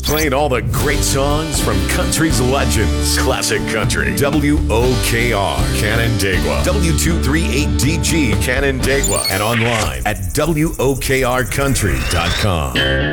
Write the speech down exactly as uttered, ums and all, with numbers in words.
Playing all the great songs from country's legends. Classic Country. W O K R, Canandaigua. W two thirty-eight D G, Canandaigua. And online at W O K R country dot com.